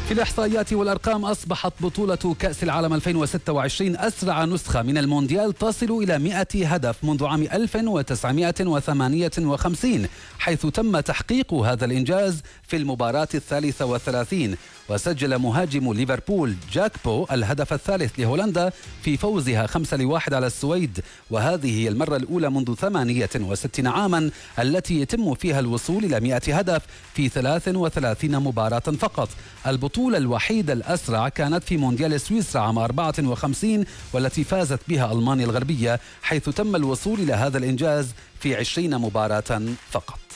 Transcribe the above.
في الإحصائيات والأرقام، أصبحت بطولة كأس العالم 2026 أسرع نسخة من المونديال تصل إلى 100 هدف منذ عام 1958، حيث تم تحقيق هذا الإنجاز في المباراة 33، وسجل مهاجم ليفربول جاك بو الهدف الثالث لهولندا في فوزها 5-1 على السويد، وهذه هي المرة الأولى منذ 68 عاما التي يتم فيها الوصول إلى 100 هدف في 33 مباراة فقط. البطولة الوحيدة الأسرع كانت في مونديال سويسرا عام 54 والتي فازت بها ألمانيا الغربية، حيث تم الوصول إلى هذا الإنجاز في 20 مباراة فقط.